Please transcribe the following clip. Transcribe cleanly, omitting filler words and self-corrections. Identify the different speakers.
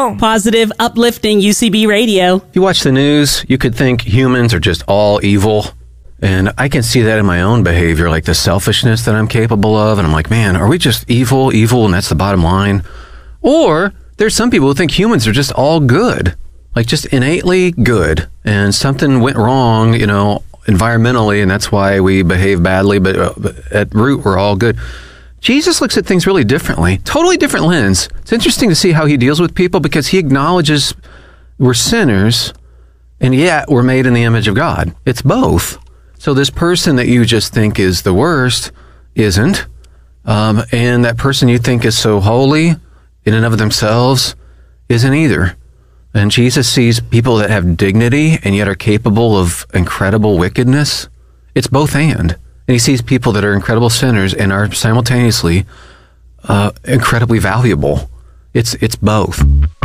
Speaker 1: go.
Speaker 2: Positive, uplifting UCB radio.
Speaker 3: If you watch the news, you could think humans are just all evil. And I can see that in my own behavior, like the selfishness that I'm capable of. And I'm like, man, are we just evil, and that's the bottom line? Or there's some people who think humans are just all good, like just innately good. And something went wrong, environmentally, and that's why we behave badly. But at root, we're all good. Jesus looks at things really differently, totally different lens. It's interesting to see how he deals with people because he acknowledges we're sinners, and yet we're made in the image of God. It's both. So this person that you just think is the worst isn't. And that person you think is so holy in and of themselves isn't either. And Jesus sees people that have dignity and yet are capable of incredible wickedness. It's both and. And he sees people that are incredible sinners and are simultaneously incredibly valuable. It's both.